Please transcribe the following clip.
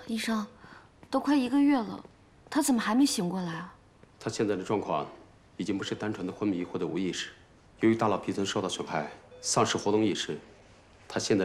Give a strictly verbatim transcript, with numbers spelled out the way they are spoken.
医生，都快一个月了，他怎么还没醒过来啊？ 他现在的状况已经不是单纯的昏迷或者无意识，由于大脑皮层受到损害，丧失活动意识，他现在。